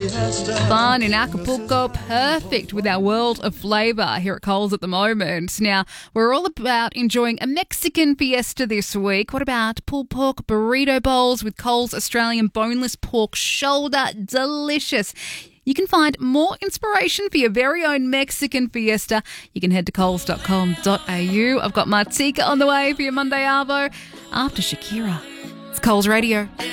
Fun in Acapulco, perfect with our world of flavour here at Coles at the moment. Now, we're all about enjoying a Mexican fiesta this week. What about pulled pork burrito bowls with Coles Australian boneless pork shoulder? Delicious. You can find more inspiration for your very own Mexican fiesta. You can head to coles.com.au. I've got Martika on the way for your Monday Arvo after Shakira. It's Coles Radio.